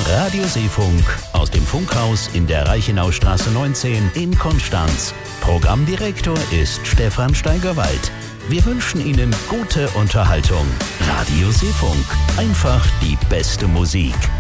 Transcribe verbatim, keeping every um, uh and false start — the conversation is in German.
Radio Seefunk aus dem Funkhaus in der Reichenaustraße neunzehn in Konstanz. Programmdirektor ist Stefan Steigerwald. Wir wünschen Ihnen gute Unterhaltung. Radio Seefunk. Einfach die beste Musik.